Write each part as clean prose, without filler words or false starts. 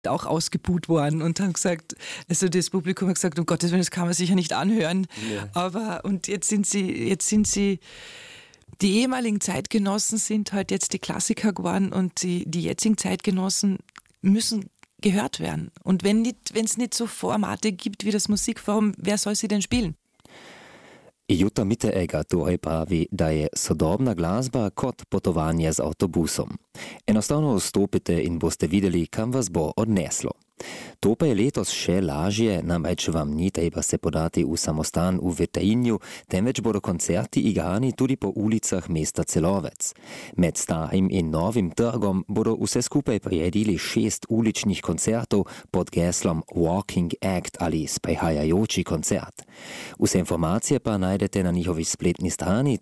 auch ausgebuht worden und haben gesagt, also das Publikum hat gesagt, um Gottes Willen, das kann man sicher nicht anhören. Ja. Aber und jetzt sind sie, die ehemaligen Zeitgenossen sind halt jetzt die Klassiker geworden und die jetzigen Zeitgenossen müssen gehört werden. Und wenn es nicht so Formate gibt wie das Musikforum, wer soll sie denn spielen? Juta Mitteegger torej pravi, da je sodobna glasba kot potovanje z avtobusom. Enostavno vstopite in boste videli, kam vas bo odneslo. To pa je letos še lažje, namreč vam ni treba se podati v samostan v Vetajinju, temveč bodo koncerti igrani tudi po ulicah mesta Celovec. Med starim in novim trgom bodo vse skupaj priredili 6 uličnih koncertov pod geslom Walking Act ali sprehajajoči koncert. Vse informacije pa najdete na njihovi spletni strani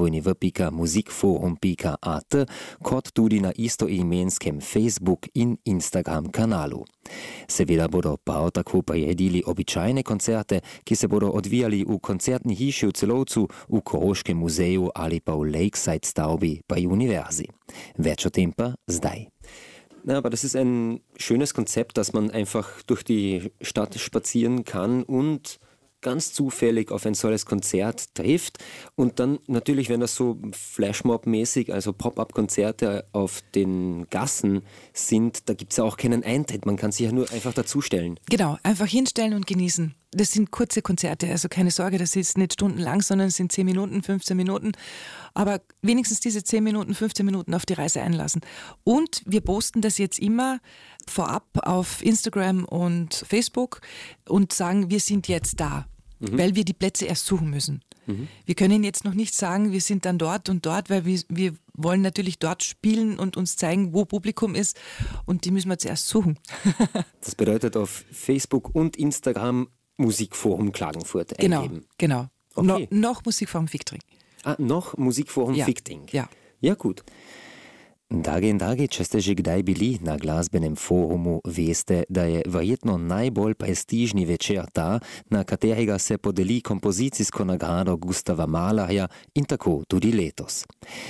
www.musikforum.at kot tudi na istoimenskem Facebook in Instagram kanalu. Seveda bodo prav tako priredili običajne koncerte, ki se bodo odvijali v koncertni hiši v Celovcu, v Koroškem muzeju ali pa v Lakeside stavbi bei Universi. Več o tem pa zdaj. Ja, aber das ist ein schönes Konzept, dass man einfach durch die Stadt spazieren kann und ganz zufällig auf ein solches Konzert trifft und dann natürlich, wenn das so Flashmob-mäßig, also Pop-up-Konzerte auf den Gassen sind, da gibt es ja auch keinen Eintritt, man kann sich ja nur einfach dazustellen. Genau, einfach hinstellen und genießen. Das sind kurze Konzerte, also keine Sorge, das ist nicht stundenlang, sondern es sind 10 Minuten, 15 Minuten, aber wenigstens diese 10 Minuten, 15 Minuten auf die Reise einlassen. Und wir posten das jetzt immer vorab auf Instagram und Facebook und sagen, wir sind jetzt da, weil wir die Plätze erst suchen müssen. Wir können jetzt noch nicht sagen, wir sind dann dort und dort, weil wir wollen natürlich dort spielen und uns zeigen, wo Publikum ist und die müssen wir zuerst suchen. Das bedeutet auf Facebook und Instagram Musikforum Klagenfurt eingeben. Genau. Okay. Noch Musikforum Fichting. Noch Musikforum Fichting. Ja. Ja, gut. Drage in dragi, če ste že kdaj bili na glasbenem forumu, veste, da je verjetno najbolj prestižni večer ta, na katerega se podeli kompozicijsko nagrado Gustava Mahlerja in tako tudi letos.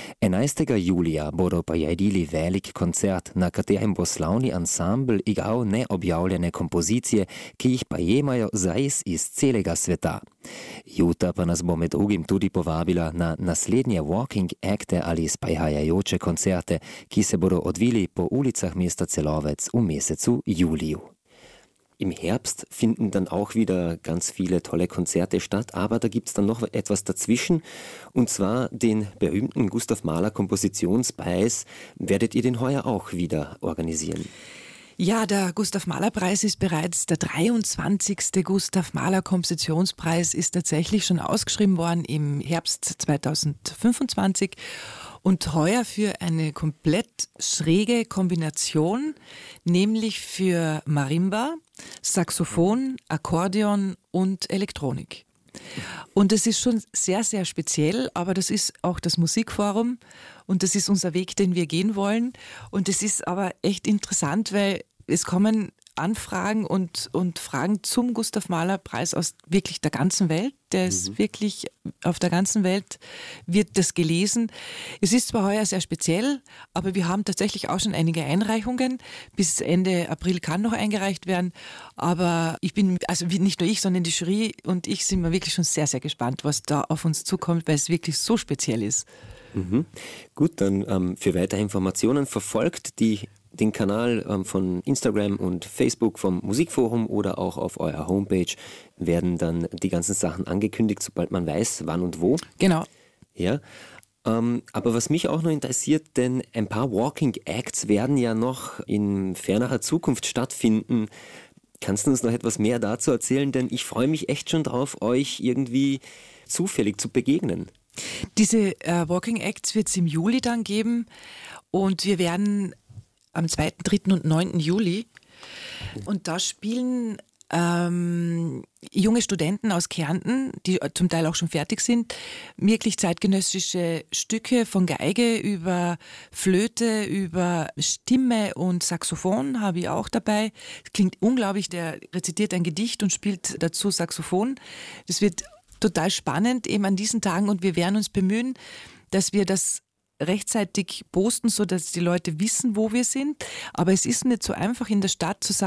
11. julija bodo priredili velik koncert, na katerem bo slavni ansambl igral neobjavljene kompozicije, ki jih prejemajo zares iz celega sveta. Juta pa nas bo med drugim tudi povabila na naslednje Walking Acte ali sprehajajoče koncerte, ki se bodo odvili po ulicah mesta Celovec v mesecu Juliju. Im Herbst finden dann auch wieder ganz viele tolle Konzerte statt, aber da gibt es dann noch etwas dazwischen, und zwar den berühmten Gustav Mahler Kompositionspreis. Werdet ihr den heuer auch wieder organisieren? Ja, der Gustav Mahler Preis ist bereits der 23. Gustav Mahler Kompositionspreis, ist tatsächlich schon ausgeschrieben worden im Herbst 2025 und heuer für eine komplett schräge Kombination, nämlich für Marimba, Saxophon, Akkordeon und Elektronik. Und das ist schon sehr, sehr speziell, aber das ist auch das Musikforum und das ist unser Weg, den wir gehen wollen. Und es ist aber echt interessant, weil es kommen Anfragen und Fragen zum Gustav Mahler Preis aus wirklich der ganzen Welt. Der ist wirklich auf der ganzen Welt, wird das gelesen. Es ist zwar heuer sehr speziell, aber wir haben tatsächlich auch schon einige Einreichungen. Bis Ende April kann noch eingereicht werden. Aber ich bin, also nicht nur ich, sondern die Jury und ich sind wir wirklich schon sehr, sehr gespannt, was da auf uns zukommt, weil es wirklich so speziell ist. Gut, dann für weitere Informationen verfolgt den Kanal von Instagram und Facebook vom Musikforum oder auch auf eurer Homepage werden dann die ganzen Sachen angekündigt, sobald man weiß, wann und wo. Genau. Ja, aber was mich auch noch interessiert, denn ein paar Walking Acts werden ja noch in fernerer Zukunft stattfinden. Kannst du uns noch etwas mehr dazu erzählen? Denn ich freue mich echt schon drauf, euch irgendwie zufällig zu begegnen. Diese Walking Acts wird es im Juli dann geben und wir werden am 2., 3. und 9. Juli. Und da spielen junge Studenten aus Kärnten, die zum Teil auch schon fertig sind, wirklich zeitgenössische Stücke von Geige über Flöte, über Stimme und Saxophon habe ich auch dabei. Das klingt unglaublich, der rezitiert ein Gedicht und spielt dazu Saxophon. Das wird total spannend eben an diesen Tagen und wir werden uns bemühen, dass wir das rechtzeitig posten, sodass die Leute wissen, wo wir sind. Aber es ist nicht so einfach in der Stadt zu sagen,